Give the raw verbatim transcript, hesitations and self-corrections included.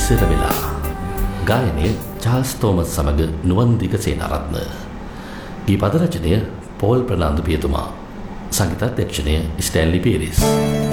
ඉස්සර වෙලා. ගායනය චාල්ස් තෝමස් සමග නුවන්දික සේනාරත්න. ගී පද රචනය පෝල් ප්‍රනාන්දු පියතුමා. සංගීතාධ්‍යක්ෂණය ස්ටැන්ලි පීරිස්.